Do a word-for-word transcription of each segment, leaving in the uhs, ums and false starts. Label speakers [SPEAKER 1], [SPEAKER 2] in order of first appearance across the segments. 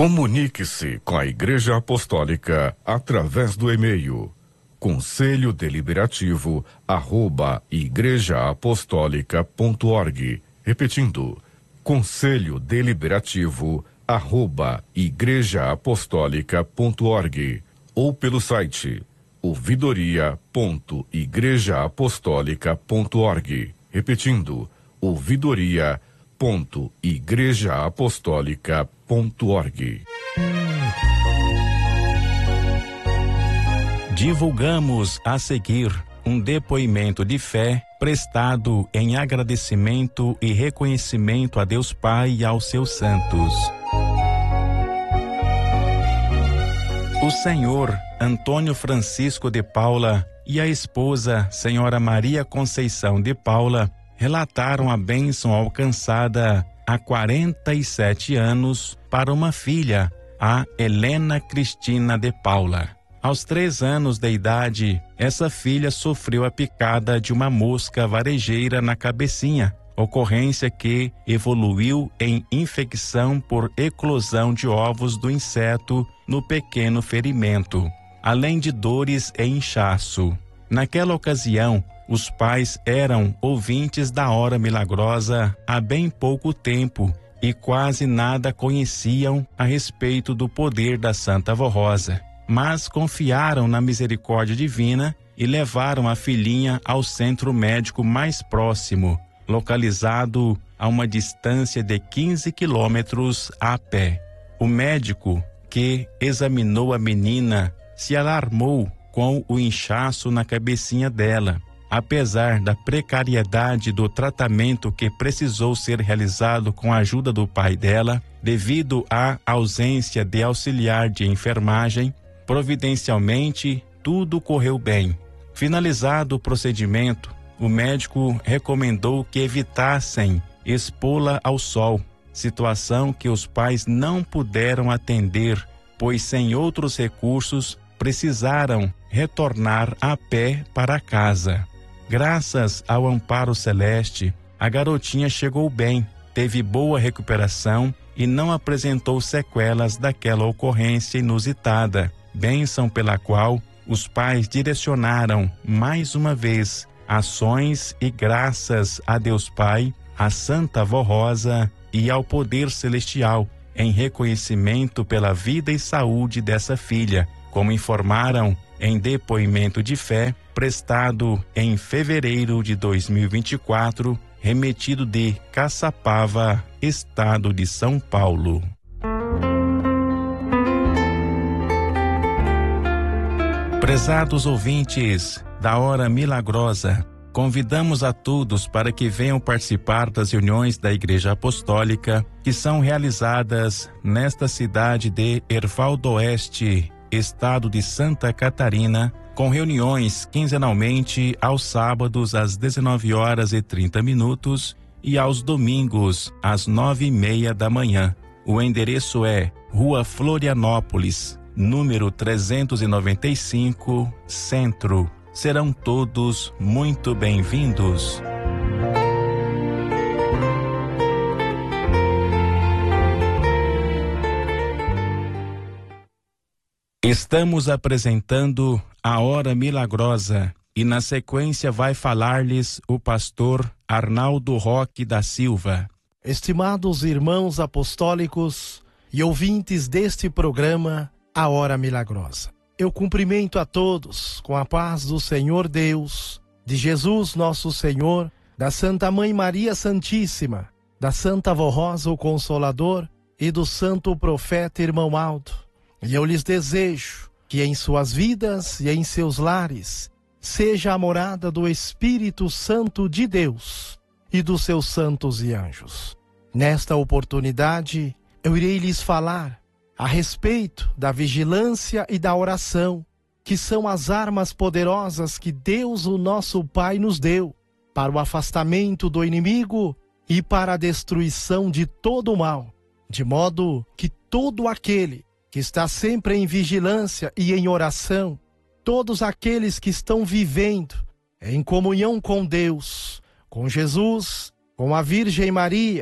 [SPEAKER 1] Comunique-se com a Igreja Apostólica através do e-mail conselho deliberativo arroba igreja apostólica ponto org. Repetindo, conselho deliberativo arroba igreja apostólica ponto org, ou pelo site ouvidoria ponto igreja apostólica ponto org. Repetindo, ouvidoria ponto igreja apostólica ponto org.
[SPEAKER 2] Divulgamos a seguir um depoimento de fé prestado em agradecimento e reconhecimento a Deus Pai e aos seus santos. O senhor Antônio Francisco de Paula e a esposa senhora Maria Conceição de Paula relataram a bênção alcançada há quarenta e sete anos para uma filha, a Helena Cristina de Paula. Aos três anos de idade, essa filha sofreu a picada de uma mosca varejeira na cabecinha, ocorrência que evoluiu em infecção por eclosão de ovos do inseto no pequeno ferimento, além de dores e inchaço. Naquela ocasião, os pais eram ouvintes da Hora Milagrosa há bem pouco tempo e quase nada conheciam a respeito do poder da Santa Vó Rosa, mas confiaram na misericórdia divina e levaram a filhinha ao centro médico mais próximo, localizado a uma distância de quinze quilômetros a pé. O médico que examinou a menina se alarmou com o inchaço na cabecinha dela. Apesar da precariedade do tratamento que precisou ser realizado com a ajuda do pai dela, devido à ausência de auxiliar de enfermagem, providencialmente tudo correu bem. Finalizado o procedimento, o médico recomendou que evitassem expô-la ao sol, situação que os pais não puderam atender, pois sem outros recursos precisaram retornar a pé para casa. Graças ao amparo celeste, a garotinha chegou bem, teve boa recuperação e não apresentou sequelas daquela ocorrência inusitada, bênção pela qual os pais direcionaram mais uma vez ações e graças a Deus Pai, à Santa Vó Rosa e ao poder celestial, em reconhecimento pela vida e saúde dessa filha, como informaram em depoimento de fé prestado em fevereiro de dois mil e vinte e quatro, remetido de Caçapava, estado de São Paulo. Prezados ouvintes da Hora Milagrosa, convidamos a todos para que venham participar das reuniões da Igreja Apostólica que são realizadas nesta cidade de Erval do Oeste, estado de Santa Catarina, com reuniões quinzenalmente aos sábados às dezenove horas e trinta minutos e aos domingos às nove e meia da manhã. O endereço é Rua Florianópolis, número trezentos e noventa e cinco, Centro. Serão todos muito bem-vindos. Estamos apresentando a Hora Milagrosa e na sequência vai falar-lhes o pastor Arnaldo Roque da Silva.
[SPEAKER 3] Estimados irmãos apostólicos e ouvintes deste programa, a Hora Milagrosa. Eu cumprimento a todos com a paz do Senhor Deus, de Jesus nosso Senhor, da Santa Mãe Maria Santíssima, da Santa Vó Rosa o Consolador e do Santo Profeta Irmão Aldo. E eu lhes desejo que em suas vidas e em seus lares seja a morada do Espírito Santo de Deus e dos seus santos e anjos. Nesta oportunidade, eu irei lhes falar a respeito da vigilância e da oração, que são as armas poderosas que Deus, o nosso Pai, nos deu para o afastamento do inimigo e para a destruição de todo o mal, de modo que todo aquele que está sempre em vigilância e em oração, todos aqueles que estão vivendo em comunhão com Deus, com Jesus, com a Virgem Maria,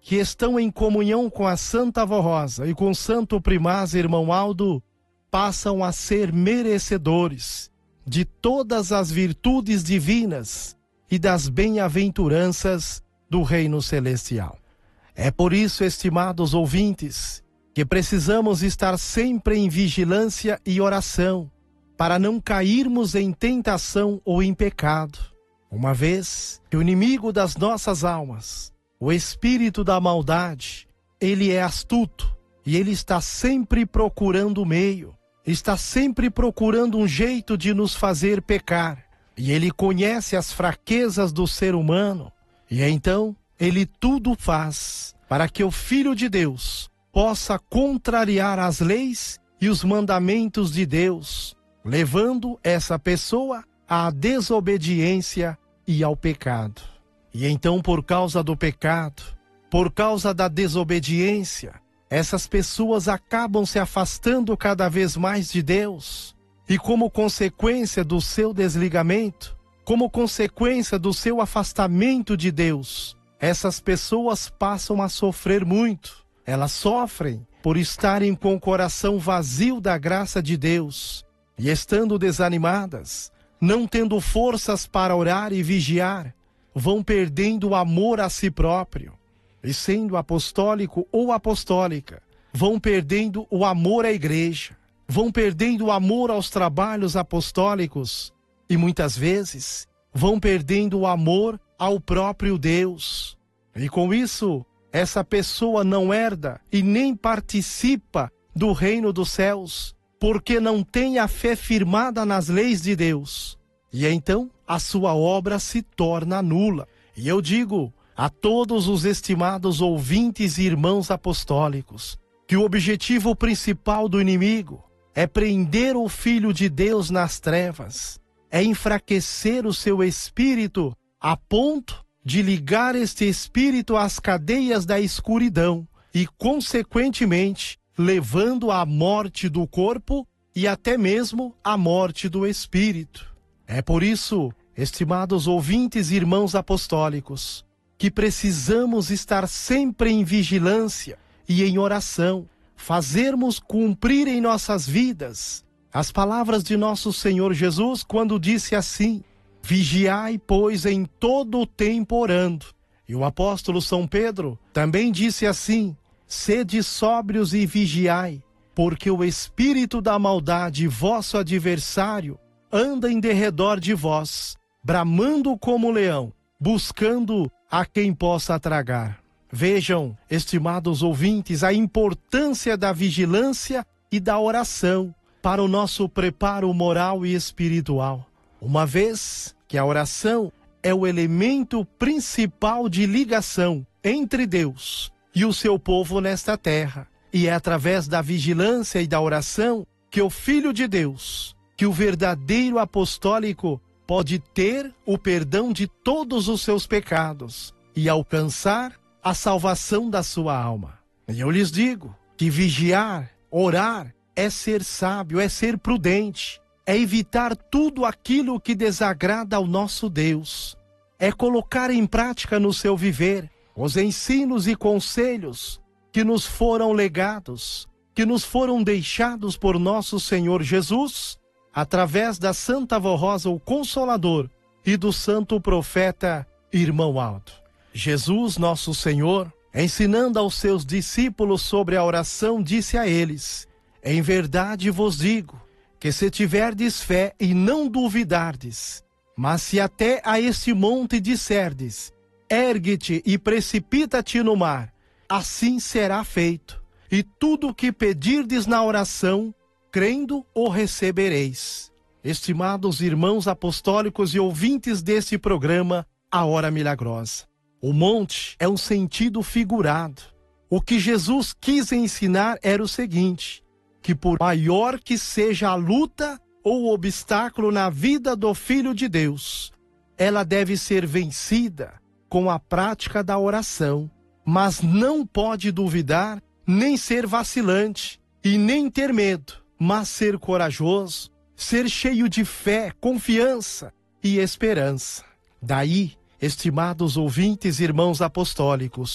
[SPEAKER 3] que estão em comunhão com a Santa Avó Rosa e com o Santo Primaz Irmão Aldo passam a ser merecedores de todas as virtudes divinas e das bem-aventuranças do Reino Celestial. É por isso, estimados ouvintes, que precisamos estar sempre em vigilância e oração, para não cairmos em tentação ou em pecado, uma vez que o inimigo das nossas almas, o espírito da maldade, ele é astuto e ele está sempre procurando o meio, está sempre procurando um jeito de nos fazer pecar. E ele conhece as fraquezas do ser humano e então ele tudo faz para que o Filho de Deus possa contrariar as leis e os mandamentos de Deus, levando essa pessoa à desobediência e ao pecado. E então, por causa do pecado, por causa da desobediência, essas pessoas acabam se afastando cada vez mais de Deus. E como consequência do seu desligamento, como consequência do seu afastamento de Deus, essas pessoas passam a sofrer muito. Elas sofrem por estarem com o coração vazio da graça de Deus e estando desanimadas, não tendo forças para orar e vigiar, vão perdendo o amor a si próprio. E sendo apostólico ou apostólica, vão perdendo o amor à igreja, vão perdendo o amor aos trabalhos apostólicos e muitas vezes vão perdendo o amor ao próprio Deus. E com isso, essa pessoa não herda e nem participa do reino dos céus, porque não tem a fé firmada nas leis de Deus. E então a sua obra se torna nula. E eu digo a todos os estimados ouvintes e irmãos apostólicos que o objetivo principal do inimigo é prender o Filho de Deus nas trevas, é enfraquecer o seu espírito a ponto de ligar este espírito às cadeias da escuridão e, consequentemente, levando à morte do corpo e até mesmo à morte do espírito. É por isso, estimados ouvintes e irmãos apostólicos, que precisamos estar sempre em vigilância e em oração, fazermos cumprir em nossas vidas as palavras de nosso Senhor Jesus quando disse assim: vigiai, pois, em todo o tempo orando. E o apóstolo São Pedro também disse assim: sede sóbrios e vigiai, porque o espírito da maldade, vosso adversário, anda em derredor de vós, bramando como leão, buscando a quem possa tragar. Vejam, estimados ouvintes, a importância da vigilância e da oração para o nosso preparo moral e espiritual, uma vez que a oração é o elemento principal de ligação entre Deus e o seu povo nesta terra. E é através da vigilância e da oração que o Filho de Deus, que o verdadeiro apostólico, pode ter o perdão de todos os seus pecados e alcançar a salvação da sua alma. E eu lhes digo que vigiar, orar, é ser sábio, é ser prudente, é evitar tudo aquilo que desagrada ao nosso Deus, é colocar em prática no seu viver os ensinos e conselhos que nos foram legados, que nos foram deixados por nosso Senhor Jesus, através da Santa Avó Rosa, o Consolador, e do Santo Profeta Irmão Aldo. Jesus, nosso Senhor, ensinando aos seus discípulos sobre a oração, disse a eles: em verdade vos digo, que se tiverdes fé e não duvidardes, mas se até a este monte disserdes, ergue-te e precipita-te no mar, assim será feito, e tudo o que pedirdes na oração, crendo, o recebereis. Estimados irmãos apostólicos e ouvintes deste programa, A Hora Milagrosa, o monte é um sentido figurado. O que Jesus quis ensinar era o seguinte: que por maior que seja a luta ou o obstáculo na vida do Filho de Deus, ela deve ser vencida com a prática da oração, mas não pode duvidar, nem ser vacilante, e nem ter medo, mas ser corajoso, ser cheio de fé, confiança e esperança. Daí, estimados ouvintes e irmãos apostólicos,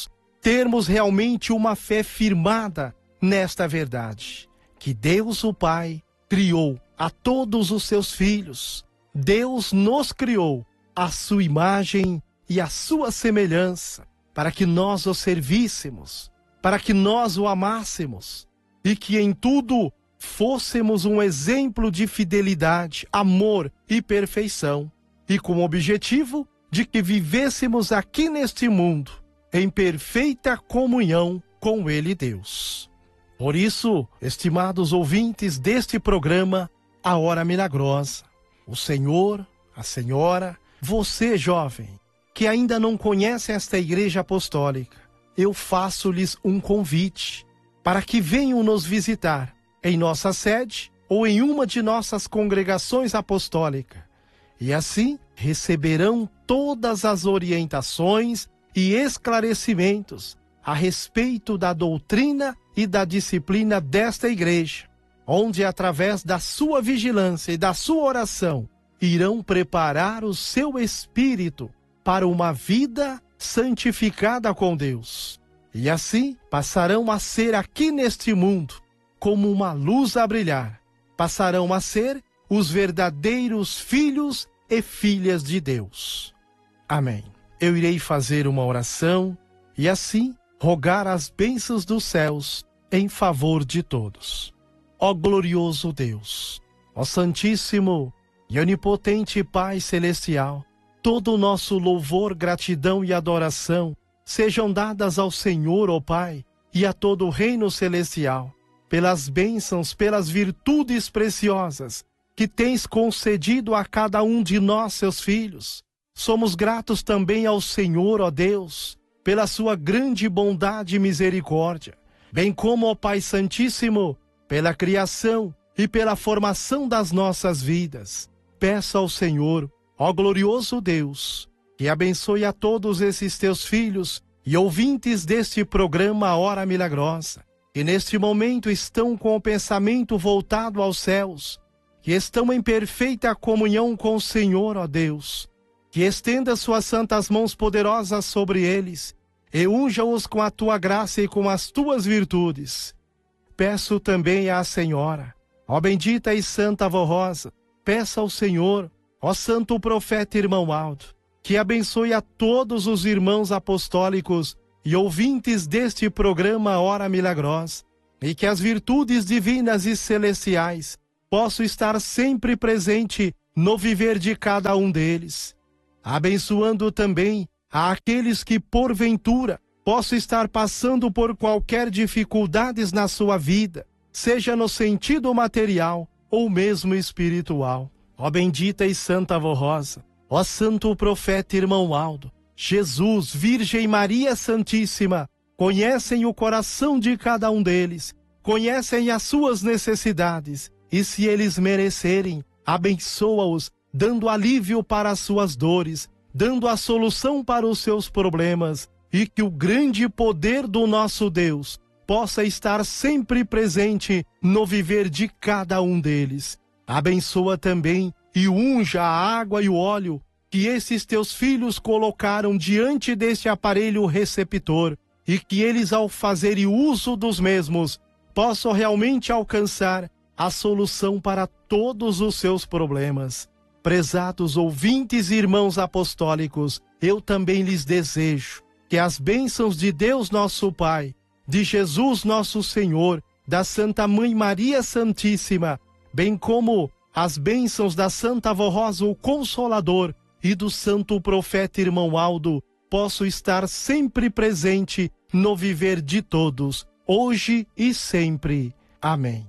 [SPEAKER 3] termos realmente uma fé firmada nesta verdade, que Deus o Pai criou a todos os seus filhos. Deus nos criou à sua imagem e à sua semelhança, para que nós o servíssemos, para que nós o amássemos, e que em tudo fôssemos um exemplo de fidelidade, amor e perfeição, e com o objetivo de que vivêssemos aqui neste mundo em perfeita comunhão com Ele, Deus. Por isso, estimados ouvintes deste programa, A Hora Milagrosa, o Senhor, a Senhora, você, jovem, que ainda não conhece esta Igreja Apostólica, eu faço-lhes um convite para que venham nos visitar em nossa sede ou em uma de nossas congregações apostólicas, e assim receberão todas as orientações e esclarecimentos a respeito da doutrina e da disciplina desta igreja, onde através da sua vigilância e da sua oração irão preparar o seu espírito para uma vida santificada com Deus. E assim passarão a ser aqui neste mundo como uma luz a brilhar. Passarão a ser os verdadeiros filhos e filhas de Deus. Amém. Eu irei fazer uma oração e assim rogar as bênçãos dos céus em favor de todos. Ó glorioso Deus, ó Santíssimo e Onipotente Pai Celestial, todo o nosso louvor, gratidão e adoração sejam dadas ao Senhor, ó Pai, e a todo o reino celestial, pelas bênçãos, pelas virtudes preciosas que tens concedido a cada um de nós, seus filhos. Somos gratos também ao Senhor, ó Deus, pela sua grande bondade e misericórdia, bem como, ó Pai Santíssimo, pela criação e pela formação das nossas vidas. Peço ao Senhor, ó glorioso Deus, que abençoe a todos esses teus filhos e ouvintes deste programa A Hora Milagrosa, que neste momento estão com o pensamento voltado aos céus, que estão em perfeita comunhão com o Senhor, ó Deus, que estenda suas santas mãos poderosas sobre eles e unja-os com a tua graça e com as tuas virtudes. Peço também à Senhora, ó bendita e santa Vó Rosa, peça ao Senhor, ó santo profeta irmão Aldo, que abençoe a todos os irmãos apostólicos e ouvintes deste programa A Hora Milagrosa, e que as virtudes divinas e celestiais possam estar sempre presente no viver de cada um deles, abençoando também a aqueles que porventura possam estar passando por qualquer dificuldades na sua vida, seja no sentido material ou mesmo espiritual. Ó bendita e santa Vó Rosa, ó santo profeta irmão Aldo, Jesus, Virgem Maria Santíssima, conhecem o coração de cada um deles, conhecem as suas necessidades, e se eles merecerem, abençoa-os, dando alívio para as suas dores, dando a solução para os seus problemas, e que o grande poder do nosso Deus possa estar sempre presente no viver de cada um deles. Abençoa também e unja a água e o óleo que esses teus filhos colocaram diante deste aparelho receptor, e que eles, ao fazerem uso dos mesmos, possam realmente alcançar a solução para todos os seus problemas. Prezados ouvintes e irmãos apostólicos, eu também lhes desejo que as bênçãos de Deus nosso Pai, de Jesus nosso Senhor, da Santa Mãe Maria Santíssima, bem como as bênçãos da Santa Vó Rosa, o Consolador, e do Santo Profeta irmão Aldo, possam estar sempre presente no viver de todos, hoje e sempre. Amém.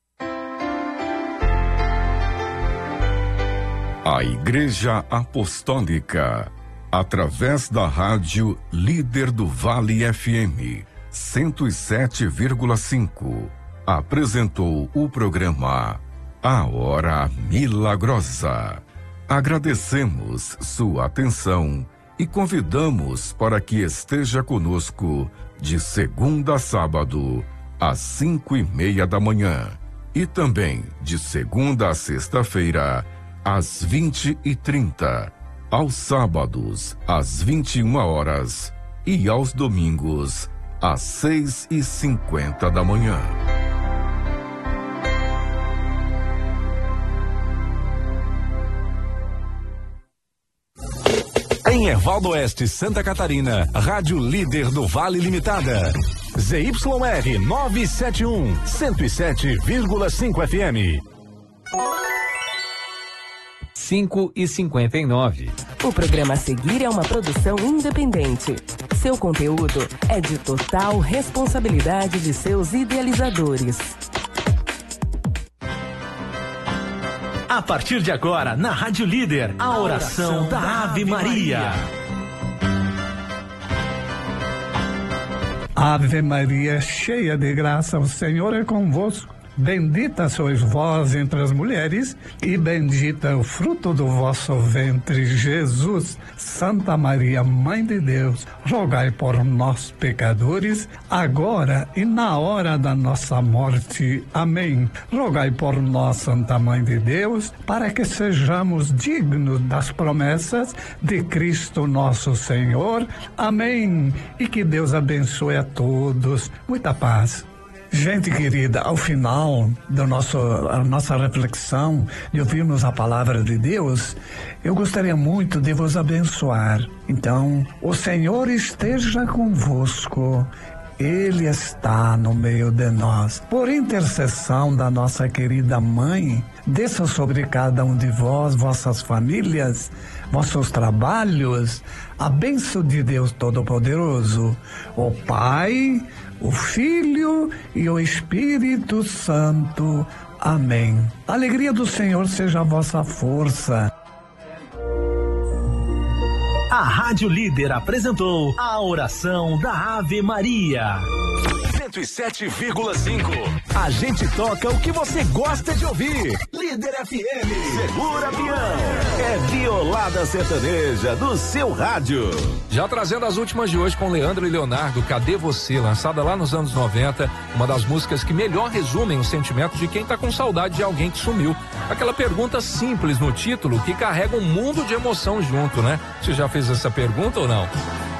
[SPEAKER 1] A Igreja Apostólica, através da rádio Líder do Vale F M cento e sete vírgula cinco, apresentou o programa A Hora Milagrosa. Agradecemos sua atenção e convidamos para que esteja conosco de segunda a sábado, às cinco e meia da manhã, e também de segunda a sexta-feira, às vinte e trinta, aos sábados, às vinte e uma horas, e aos domingos, às seis e cinquenta da manhã.
[SPEAKER 4] Em Ervaldo Oeste, Santa Catarina, Rádio Líder do Vale Limitada. Z Y R novecentos e setenta e um, cento e sete vírgula cinco F M.
[SPEAKER 5] cinco e cinquenta e nove.
[SPEAKER 6] O programa a seguir é uma produção independente. Seu conteúdo é de total responsabilidade de seus idealizadores.
[SPEAKER 7] A partir de agora, na Rádio Líder, a oração da Ave Maria.
[SPEAKER 8] Ave Maria, cheia de graça, o Senhor é convosco. Bendita sois vós entre as mulheres, e bendito é o fruto do vosso ventre, Jesus. Santa Maria, Mãe de Deus, rogai por nós, pecadores, agora e na hora da nossa morte. Amém. Rogai por nós, Santa Mãe de Deus, para que sejamos dignos das promessas de Cristo nosso Senhor. Amém. E que Deus abençoe a todos. Muita paz. Gente querida, ao final da nosso, a nossa reflexão, de ouvirmos a palavra de Deus, eu gostaria muito de vos abençoar. Então, o Senhor esteja convosco. Ele está no meio de nós. Por intercessão da nossa querida Mãe, desça sobre cada um de vós, vossas famílias, vossos trabalhos, a bênção de Deus Todo-Poderoso, o Pai, o Filho e o Espírito Santo. Amém. A alegria do Senhor seja a vossa força.
[SPEAKER 7] A Rádio Líder apresentou a oração da Ave Maria.
[SPEAKER 4] cento e sete vírgula cinco. A gente toca o que você gosta de ouvir. Líder F M. Segura Pião. É Violada Sertaneja do seu rádio.
[SPEAKER 9] Já trazendo as últimas de hoje com Leandro e Leonardo, Cadê Você? Lançada lá nos anos noventa, uma das músicas que melhor resumem o sentimento de quem tá com saudade de alguém que sumiu. Aquela pergunta simples no título que carrega um mundo de emoção junto, né? Você já fez essa pergunta ou não?